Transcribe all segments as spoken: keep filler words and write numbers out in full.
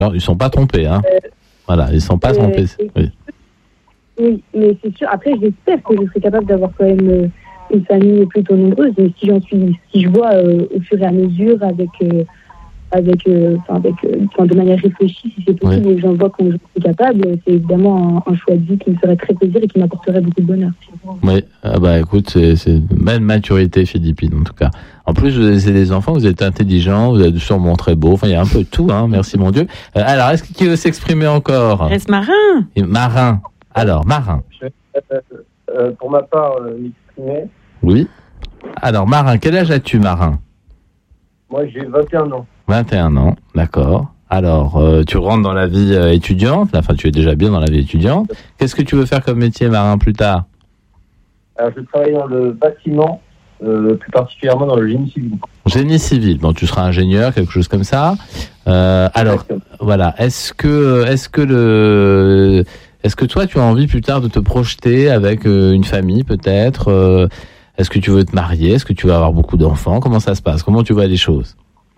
Non, ils sont pas trompés, hein. Euh, voilà, ils sont pas euh, trompés. Oui. Oui, mais c'est sûr. Après, j'espère que je serai capable d'avoir quand même euh, une famille plutôt nombreuse. Mais si j'en suis, si je vois euh, au fur et à mesure, avec, euh, avec, euh, enfin, avec, euh, enfin, de manière réfléchie, si c'est possible, Oui. et que j'en vois comme je suis capable, c'est évidemment un, un choix de vie qui me ferait très plaisir et qui m'apporterait beaucoup de bonheur. Oui, ah bah écoute, c'est, c'est une belle maturité, Philippine, en tout cas. En plus, vous avez des enfants, vous êtes intelligents, vous êtes sûrement très beaux. Enfin, il y a un peu de tout, hein. Merci mon Dieu. Euh, alors, est-ce qu'il veut s'exprimer encore? Reste marin. Et Marin. Alors, Marin. Je vais, euh, euh, pour ma part, euh, m'exprimer. Oui. Alors, Marin, quel âge as-tu, Marin? Moi, j'ai vingt et un ans. vingt et un ans, d'accord. Alors, euh, tu rentres dans la vie euh, étudiante, enfin, tu es déjà bien dans la vie étudiante. Qu'est-ce que tu veux faire comme métier, Marin, plus tard? Alors, je travaille dans le bâtiment, euh, plus particulièrement dans le génie civil. Génie civil. Bon, tu seras ingénieur, quelque chose comme ça. Euh, alors, Exactement. voilà. Est-ce que, est-ce que le, est-ce que toi, tu as envie plus tard de te projeter avec euh, une famille, peut-être euh, Est-ce que tu veux te marier? Est-ce que tu veux avoir beaucoup d'enfants? Comment ça se passe? Comment tu vois les choses?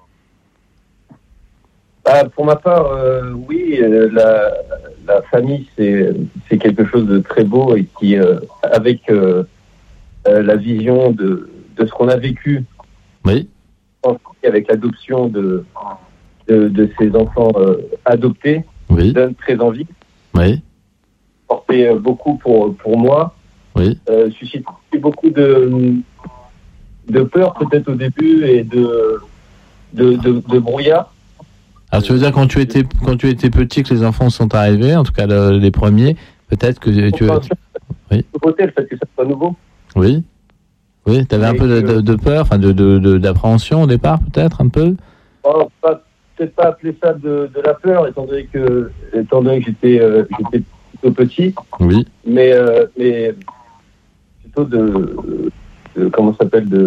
Ah, pour ma part, euh, oui, euh, la, la famille, c'est, c'est quelque chose de très beau et qui, euh, avec euh, euh, la vision de, de ce qu'on a vécu, Oui. avec l'adoption de, de, de ces enfants euh, adoptés, Oui. donne très envie. Oui. Porter euh, beaucoup pour, pour moi, Oui. euh, suscite beaucoup de, de peur peut-être au début et de, de, de, de brouillard. Alors, tu veux dire quand tu étais, quand tu étais petit que les enfants sont arrivés, en tout cas le- les premiers, peut-être que tu, Enfin, oui. Nouveauté, le fait que ça soit nouveau. oui. Oui. T'avais un Et peu de, que- de, de peur, enfin de, de, de- d'appréhension au départ, peut-être un peu. Oh, pas, peut-être pas appeler ça de, de la peur, étant donné que, étant donné que j'étais, euh, j'étais plutôt petit, Oui. mais, euh, mais plutôt de, de comment ça s'appelle, de,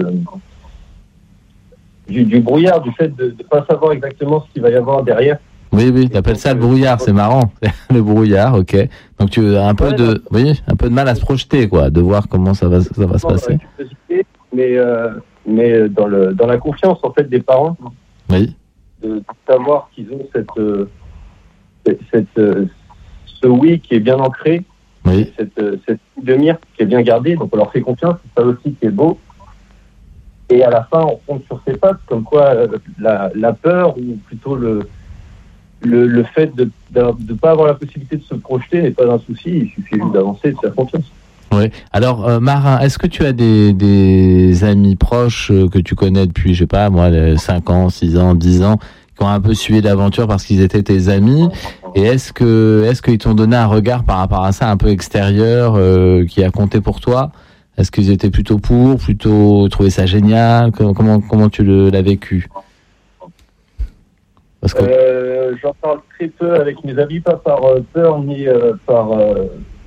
du, du brouillard, du fait de ne pas savoir exactement ce qu'il va y avoir derrière. Oui, oui, t'appelles ça le brouillard, c'est marrant. Le brouillard, ok. Donc tu as un peu Ouais, de, oui, un peu de mal à se projeter, quoi, de voir comment ça va, ça va se Dans la passer. curiosité, Mais, euh, mais dans, le, dans la confiance, en fait, des parents, Oui, de savoir qu'ils ont cette, euh, cette, cette, euh, ce oui qui est bien ancré, oui, cette, euh, cette ligne de mire qui est bien gardée, donc on leur fait confiance, c'est ça aussi qui est beau. Et à la fin, on tombe sur ses pattes, comme quoi euh, la, la peur, ou plutôt le, le, le fait de ne pas avoir la possibilité de se projeter n'est pas un souci, il suffit juste d'avancer et de faire confiance. oui. Alors, euh, Marin, est-ce que tu as des, des amis proches euh, que tu connais depuis, je sais pas, moi, cinq ans, six ans, dix ans, qui ont un peu suivi l'aventure parce qu'ils étaient tes amis? Et est-ce que, est-ce qu'ils t'ont donné un regard par rapport à ça, un peu extérieur, euh, qui a compté pour toi? Est-ce qu'ils étaient plutôt pour, plutôt trouvé ça génial? Comment, comment, comment tu le, l'as vécu? Parce que, Euh, j'en parle très peu avec mes amis, pas par euh, peur ni euh, par euh,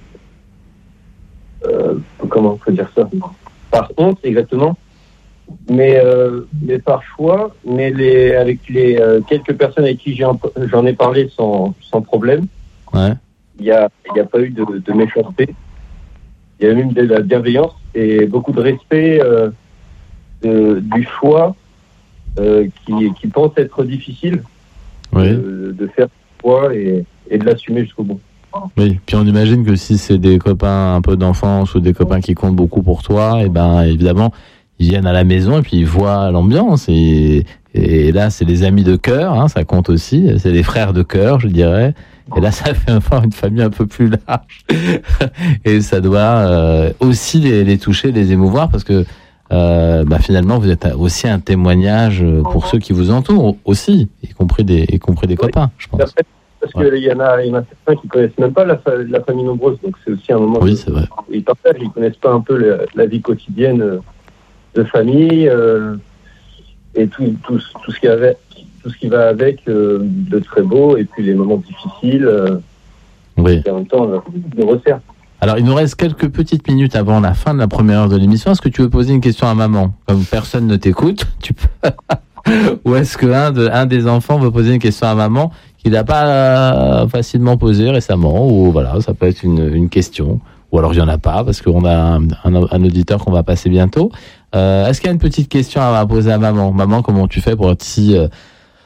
euh, comment on peut dire ça, par honte exactement, mais euh, mais par choix. Mais les avec les euh, quelques personnes avec qui j'ai en- j'en ai parlé sans sans problème, ouais, il y a il y a pas eu de, de méchanceté, il y a même de la bienveillance et beaucoup de respect euh, de, du choix euh, qui qui pense être difficile. oui. De, de faire ce choix et, et de l'assumer jusqu'au bout. Oui, puis on imagine que si c'est des copains un peu d'enfance ou des copains qui comptent beaucoup pour toi, et ben évidemment ils viennent à la maison et puis ils voient l'ambiance et, et là c'est les amis de cœur, hein, ça compte aussi, c'est les frères de cœur, je dirais. Et là ça fait enfin une famille un peu plus large et ça doit euh, aussi les, les toucher, les émouvoir parce que euh, bah finalement vous êtes aussi un témoignage pour ceux qui vous entourent aussi, y compris des, y compris des Oui. copains, je pense. Après, parce Ouais. qu'il y en a, il y en a certains qui connaissent même pas la, fa- la famille nombreuse, donc c'est aussi un moment Oui, où c'est vrai. ils partagent, ils connaissent pas un peu la, la vie quotidienne euh, de famille euh, et tout, tout, tout ce qui avait, tout ce qui va avec euh, de très beau et puis les moments difficiles euh, Oui. qui en même temps euh, nous resserrent. Alors, il nous reste quelques petites minutes avant la fin de la première heure de l'émission. Est-ce que tu veux poser une question à maman? Comme personne ne t'écoute, tu peux. Ou est-ce que un, de, un des enfants veut poser une question à maman qu'il n'a pas euh, facilement posée récemment? Ou voilà, ça peut être une, une question. Ou alors il n'y en a pas parce qu'on a un, un, un auditeur qu'on va passer bientôt. Euh, est-ce qu'il y a une petite question à poser à maman? Maman, comment tu fais pour être si, euh,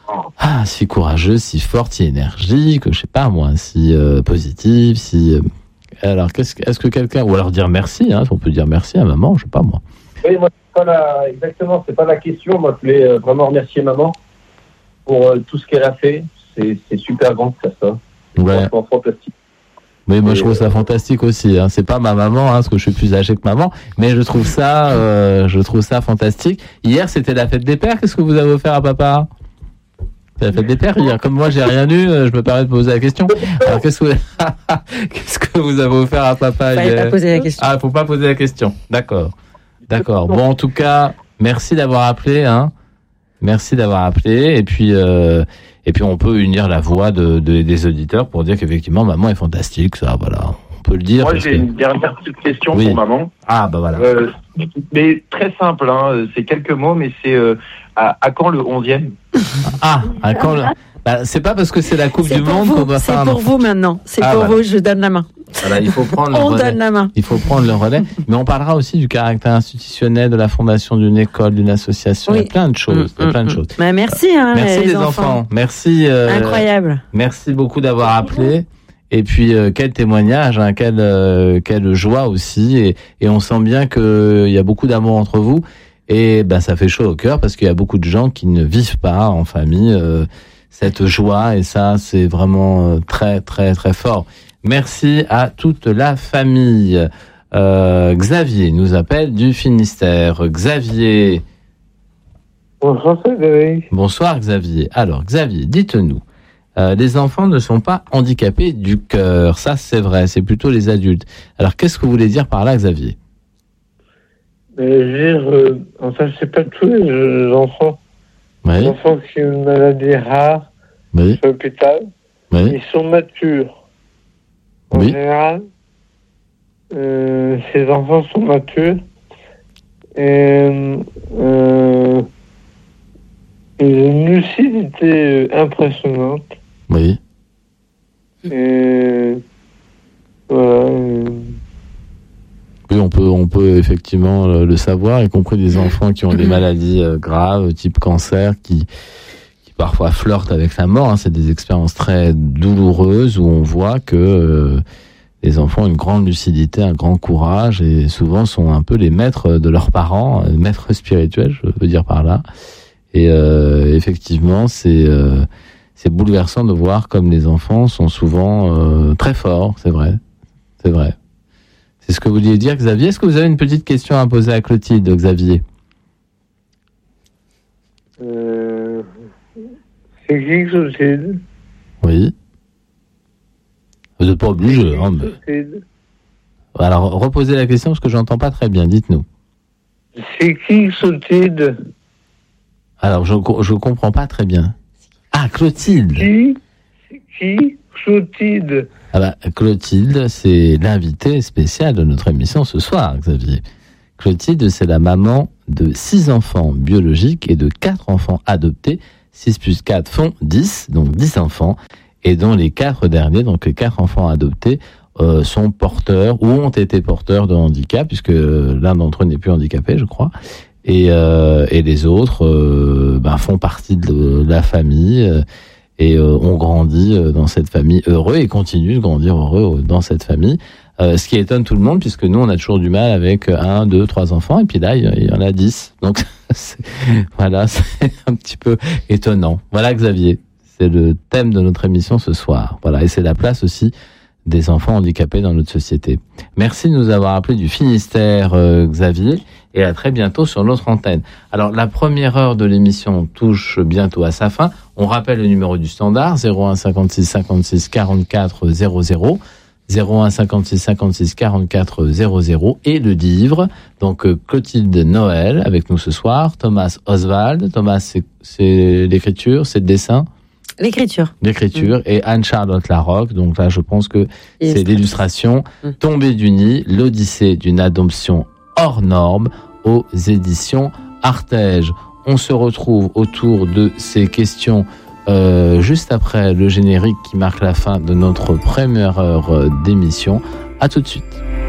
ah, si courageuse, si forte, si énergique, je sais pas moi, si euh, positive, si... Euh, alors, qu'est-ce, est-ce que quelqu'un... Ou alors dire merci, hein, on peut dire merci à maman, je sais pas moi. Oui, moi, c'est pas la... exactement, c'est pas la question. Moi, je voulais euh, vraiment remercier maman pour euh, tout ce qu'elle a fait. C'est, c'est super grand de faire ça. C'est Ouais. franchement fantastique. Oui, moi Et je trouve ça fantastique aussi. Hein. C'est pas ma maman, hein, parce que je suis plus âgé que maman, mais je trouve ça, euh, je trouve ça fantastique. Hier, c'était la fête des pères. Qu'est-ce que vous avez offert à papa? C'est la fête des pères hier. Comme moi, j'ai rien eu, euh, je me permets de poser la question. Alors, qu'est-ce que vous, qu'est-ce que vous avez offert à papa Fallait hier? pas poser la question. Ah, faut pas poser la question. D'accord, d'accord. Bon, en tout cas, merci d'avoir appelé. Hein. Merci d'avoir appelé. Et puis. Euh, Et puis on peut unir la voix de, de, des auditeurs pour dire qu'effectivement maman est fantastique, ça voilà, on peut le dire. Moi parce j'ai que... une dernière petite question Oui. pour maman. Ah bah voilà. Euh, mais très simple, hein, c'est quelques mots, mais c'est euh, à, à quand le onzième? Ah, à quand le... bah, c'est pas parce que c'est la Coupe C'est du pour Monde vous, qu'on doit c'est faire un... pour vous maintenant. C'est Ah, pour voilà. vous, je donne la main. Voilà, il faut prendre le On relais. donne la main. Il faut prendre le relais. Mais on parlera aussi du caractère institutionnel de la fondation d'une école, d'une association. Oui. Il y a plein de choses. Il y a plein de choses. Bah, merci, hein, Merci les, les enfants. enfants. Merci. Euh, Incroyable. Merci beaucoup d'avoir appelé. Et puis euh, quel témoignage, hein, quelle euh, quelle joie aussi. Et, et on sent bien que il y a beaucoup d'amour entre vous. Et ben ça fait chaud au cœur parce qu'il y a beaucoup de gens qui ne vivent pas en famille euh, cette joie. Et ça, c'est vraiment euh, très très très fort. Merci à toute la famille. Euh, Xavier nous appelle du Finistère. Xavier. Bonsoir Frédéric. Bonsoir Xavier. Alors Xavier, dites-nous. Euh, les enfants ne sont pas handicapés du cœur, ça c'est vrai, c'est plutôt les adultes. Alors qu'est-ce que vous voulez dire par là, Xavier? Mais je veux dire, euh, enfin, c'est pas tous les euh, enfants. Oui, Les enfants qui ont une maladie rare oui, à l'hôpital, oui, ils sont matures. En Oui. général, euh, ces enfants sont matures et euh, ils ont une lucidité impressionnante. oui. Et voilà. euh, Oui, on peut, on peut effectivement le, le savoir, y compris des enfants qui ont des maladies euh, graves, type cancer, qui, qui parfois flirtent avec la mort. Hein. C'est des expériences très douloureuses où on voit que euh, les enfants ont une grande lucidité, un grand courage et souvent sont un peu les maîtres de leurs parents, euh, maîtres spirituels, je veux dire par là. Et euh, effectivement, c'est euh, c'est bouleversant de voir comme les enfants sont souvent euh, très forts, c'est vrai, c'est vrai. C'est ce que vous vouliez dire, Xavier. Est-ce que vous avez une petite question à poser à Clotilde, Xavier? euh, c'est qui Clotilde? Oui. Vous n'êtes pas obligé. Hein, mais... Clotilde. Alors, reposez la question parce que j'entends pas très bien. Dites-nous. C'est qui Clotilde? Alors, je je comprends pas très bien. Ah, Clotilde. Qui? C'est qui Clotilde? Ah bah, Clotilde, c'est l'invité spécial de notre émission ce soir, Xavier. Clotilde, c'est la maman de six enfants biologiques et de quatre enfants adoptés. six plus quatre font dix, donc dix enfants. Et dont les quatre derniers, donc les quatre enfants adoptés, euh, sont porteurs ou ont été porteurs de handicap, puisque l'un d'entre eux n'est plus handicapé, je crois. Et, euh, et les autres euh, ben, font partie de la famille euh, et euh, ont grandi euh, dans cette famille heureux et continuent de grandir heureux dans cette famille. Euh, ce qui étonne tout le monde, puisque nous, on a toujours du mal avec un, deux, trois enfants, et puis là, il y en a dix. Donc, c'est, voilà, c'est un petit peu étonnant. Voilà, Xavier, c'est le thème de notre émission ce soir. Voilà, et c'est la place aussi des enfants handicapés dans notre société. Merci de nous avoir appelé du Finistère, euh, Xavier, et à très bientôt sur notre antenne. Alors, la première heure de l'émission touche bientôt à sa fin. On rappelle le numéro du standard, zéro un cinquante-six cinquante-six quarante-quatre zéro zéro, zéro un cinquante-six cinquante-six quarante-quatre zéro zéro, et le livre, donc euh, Clotilde Noël, avec nous ce soir, Thomas Oswald. Thomas, c'est, c'est l'écriture, c'est le dessin? L'écriture. L'écriture, mmh. Et Anne-Charlotte Larocque, donc là je pense que Et c'est l'illustration, mmh. Tombée du nid, l'Odyssée d'une adoption hors norme aux éditions Artege. On se retrouve autour de ces questions euh, juste après le générique qui marque la fin de notre première heure d'émission. À tout de suite.